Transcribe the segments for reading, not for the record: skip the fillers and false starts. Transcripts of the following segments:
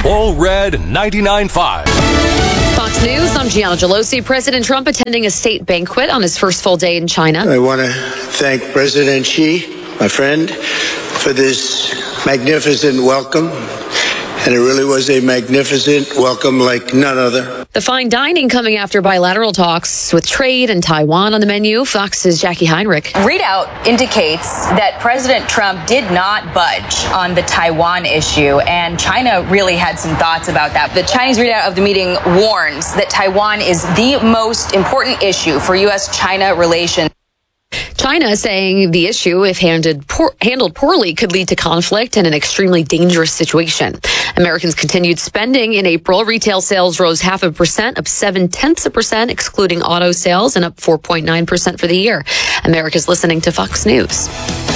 All Red 99.5. Fox News, I'm Gianna Gelosi. President Trump attending a state banquet on his first full day in China. I want to thank President Xi, my friend, for this magnificent welcome. And it really was a magnificent welcome like none other. The fine dining coming after bilateral talks with trade and Taiwan on the menu. Fox's Jackie Heinrich. Readout indicates that President Trump did not budge on the Taiwan issue, and China really had some thoughts about that. The Chinese readout of the meeting warns that Taiwan is the most important issue for U.S.-China relations. China saying the issue, if handled poorly, could lead to conflict and an extremely dangerous situation. Americans continued spending in April. Retail sales rose 0.5%, up 0.7%, excluding auto sales, and up 4.9% for the year. America's listening to Fox News.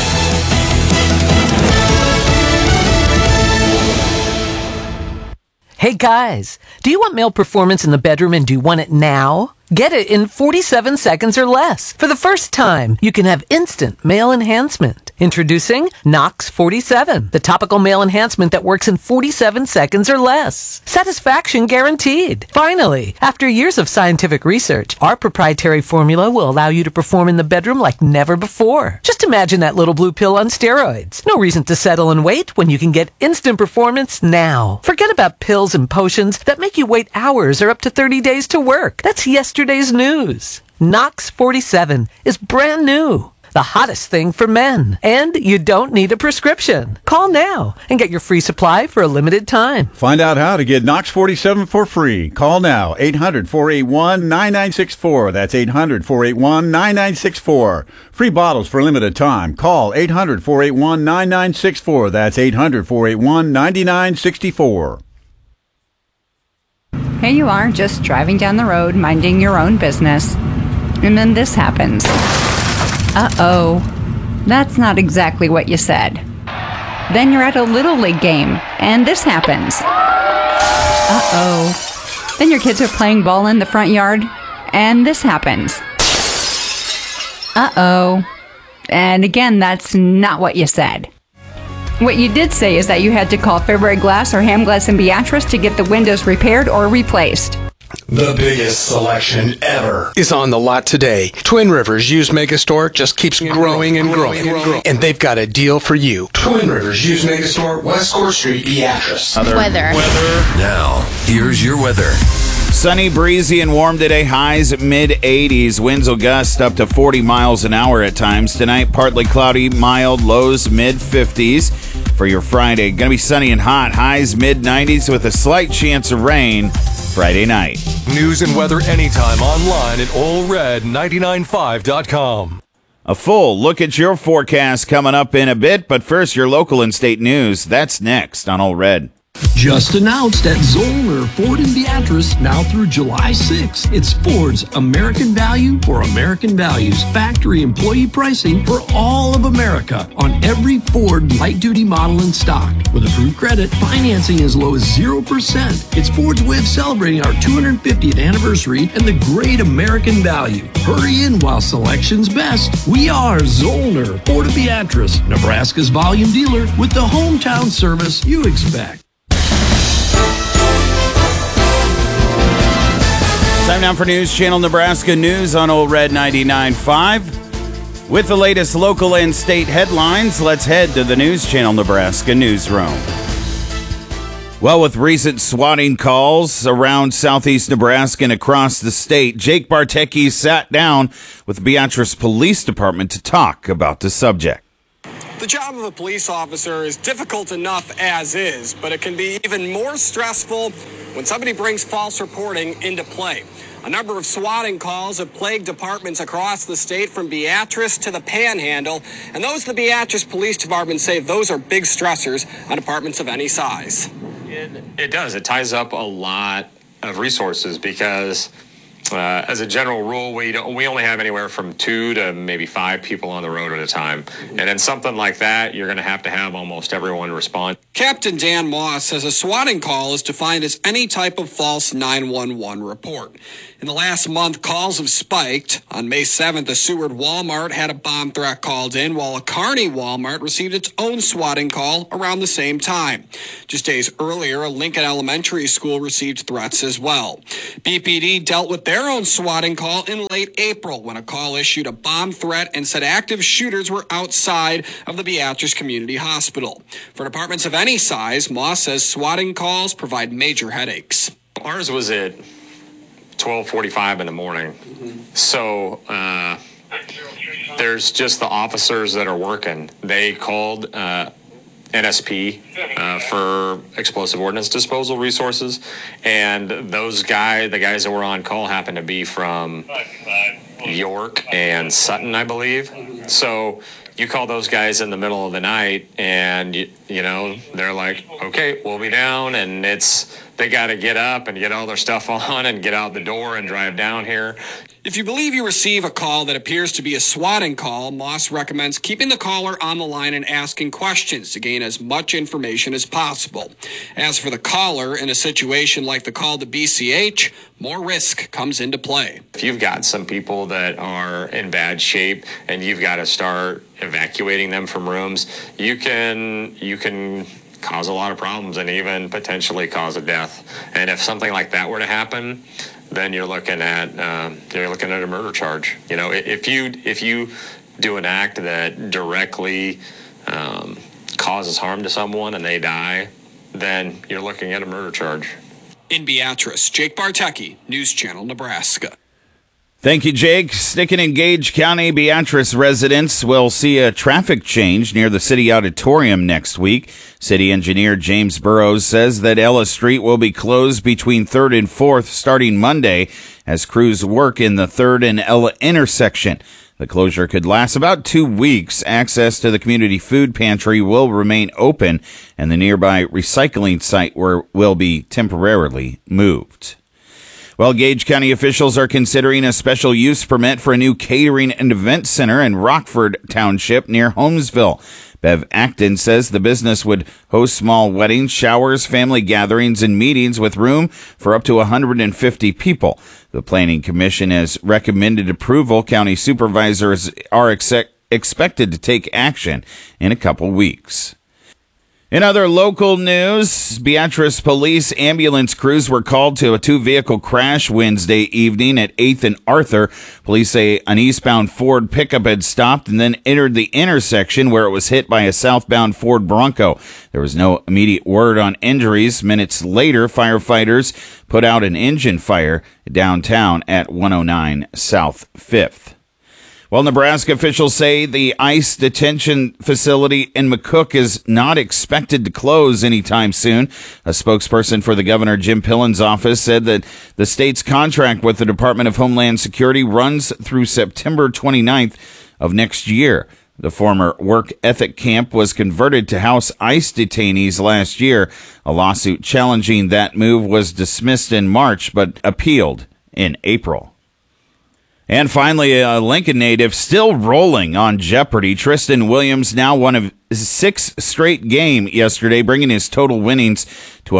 Hey guys, do you want male performance in the bedroom and do you want it now? Get it in 47 seconds or less. For the first time, you can have instant male enhancement. Introducing Knox 47, the topical male enhancement that works in 47 seconds or less. Satisfaction guaranteed. Finally, after years of scientific research, our proprietary formula will allow you to perform in the bedroom like never before. Just imagine that little blue pill on steroids. No reason to settle and wait when you can get instant performance now. Forget about pills and potions that make you wait hours or up to 30 days to work. That's yesterday's news. Knox 47 is brand new. The hottest thing for men. And you don't need a prescription. Call now and get your free supply for a limited time. Find out how to get Knox 47 for free. Call now. 800-481-9964. That's 800-481-9964. Free bottles for a limited time. Call 800-481-9964. That's 800-481-9964. Here you are, just driving down the road, minding your own business. And then this happens. Uh-oh. That's not exactly what you said. Then you're at a Little League game, and this happens. Uh-oh. Then your kids are playing ball in the front yard, and this happens. Uh-oh. And again, that's not what you said. What you did say is that you had to call February Glass or Ham Glass in Beatrice to get the windows repaired or replaced. The biggest selection ever is on the lot today. Twin Rivers Used Megastore just keeps growing and growing. And they've got a deal for you. Twin Rivers Used Megastore, West Core Street, Beatrice. Weather. Now, here's your weather. Sunny, breezy, and warm today. Highs mid-80s. Winds will gust up to 40 miles an hour at times. Tonight, partly cloudy, mild, lows mid-50s. For your Friday, going to be sunny and hot. Highs mid-90s with a slight chance of rain Friday night. News and weather anytime online at allred995.com. A full look at your forecast coming up in a bit, but first, your local and state news. That's next on All Red. Just announced at Zollner Ford in Beatrice, now through July 6th. It's Ford's American Value for American Values. Factory employee pricing for all of America on every Ford light-duty model in stock. With approved credit, financing as low as 0%. It's Ford's way of celebrating our 250th anniversary and the great American value. Hurry in while selection's best. We are Zollner Ford of Beatrice, Nebraska's volume dealer with the hometown service you expect. Time now for News Channel Nebraska News on Old Red 99.5. With the latest local and state headlines, let's head to the News Channel Nebraska newsroom. Well, with recent swatting calls around southeast Nebraska and across the state, Jake Bartecki sat down with the Beatrice Police Department to talk about the subject. The job of a police officer is difficult enough as is, but it can be even more stressful when somebody brings false reporting into play. A number of swatting calls have plagued departments across the state from Beatrice to the Panhandle, and those the Beatrice Police Department say those are big stressors on departments of any size. It does. It ties up a lot of resources because As a general rule, we only have anywhere from 2 to maybe 5 people on the road at a time. And in something like that, you're going to have almost everyone respond. Captain Dan Moss says a swatting call is defined as any type of false 911 report. In the last month, calls have spiked. On May 7th, a Seward Walmart had a bomb threat called in, while a Kearney Walmart received its own swatting call around the same time. Just days earlier, a Lincoln Elementary School received threats as well. BPD dealt with their own swatting call in late April when a call issued a bomb threat and said active shooters were outside of the Beatrice Community Hospital. For departments of any size, Moss says swatting calls provide major headaches. Ours was at 12:45 in the morning. So there's just the officers that are working. They called NSP for explosive ordnance disposal resources, and the guys that were on call happened to be from York and Sutton, I believe. So you call those guys in the middle of the night, and you know they're like, okay, we'll be down, and they got to get up and get all their stuff on and get out the door and drive down here. If you believe you receive a call that appears to be a swatting call, Moss recommends keeping the caller on the line and asking questions to gain as much information as possible. As for the caller, in a situation like the call to BCH, more risk comes into play. If you've got some people that are in bad shape and you've got to start evacuating them from rooms, you can cause a lot of problems and even potentially cause a death. And if something like that were to happen, then you're looking at a murder charge. You know, if you do an act that directly causes harm to someone and they die, then you're looking at a murder charge. In Beatrice, Jake Bartecki, News Channel, Nebraska. Thank you, Jake. Sticking in Gage County, Beatrice residents will see a traffic change near the city auditorium next week. City engineer James Burrows says that Ellis Street will be closed between 3rd and 4th starting Monday as crews work in the 3rd and Ella intersection. The closure could last about 2 weeks. Access to the community food pantry will remain open, and the nearby recycling site will be temporarily moved. Well, Gage County officials are considering a special use permit for a new catering and event center in Rockford Township near Holmesville. Bev Acton says the business would host small weddings, showers, family gatherings, and meetings with room for up to 150 people. The Planning Commission has recommended approval. County supervisors are expected to take action in a couple weeks. In other local news, Beatrice police ambulance crews were called to a 2-vehicle crash Wednesday evening at 8th and Arthur. Police say an eastbound Ford pickup had stopped and then entered the intersection where it was hit by a southbound Ford Bronco. There was no immediate word on injuries. Minutes later, firefighters put out an engine fire downtown at 109 South 5th. Well, Nebraska officials say the ICE detention facility in McCook is not expected to close anytime soon. A spokesperson for the governor, Jim Pillen's office, said that the state's contract with the Department of Homeland Security runs through September 29th of next year. The former work ethic camp was converted to house ICE detainees last year. A lawsuit challenging that move was dismissed in March, but appealed in April. And finally, a Lincoln native still rolling on Jeopardy. Tristan Williams now won a 6th straight game yesterday, bringing his total winnings to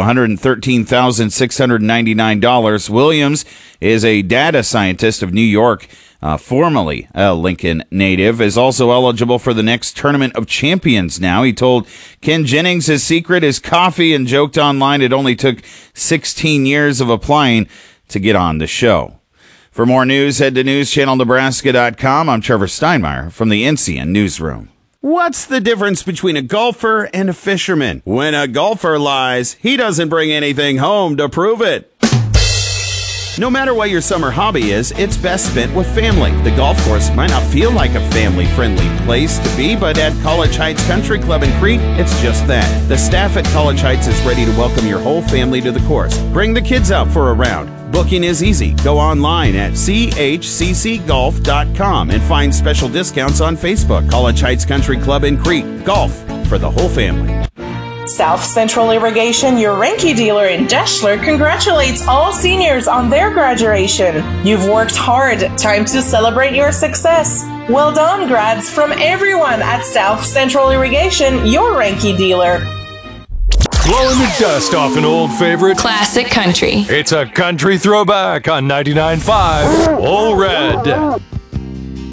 $113,699. Williams is a data scientist of New York, formerly a Lincoln native, is also eligible for the next Tournament of Champions now. He told Ken Jennings his secret is coffee and joked online it only took 16 years of applying to get on the show. For more news, head to newschannelnebraska.com. I'm Trevor Steinmeier from the NCN Newsroom. What's the difference between a golfer and a fisherman? When a golfer lies, he doesn't bring anything home to prove it. No matter what your summer hobby is, it's best spent with family. The golf course might not feel like a family-friendly place to be, but at College Heights Country Club in Crete, it's just that. The staff at College Heights is ready to welcome your whole family to the course. Bring the kids out for a round. Booking is easy. Go online at chccgolf.com and find special discounts on Facebook. College Heights Country Club in Crete. Golf for the whole family. South Central Irrigation, your Reinke dealer in Deschler, congratulates all seniors on their graduation. You've worked hard. Time to celebrate your success. Well done, grads, from everyone at South Central Irrigation, your Reinke dealer. Blowing the dust off an old favorite. Classic country. It's a country throwback on 99.5 Old Red.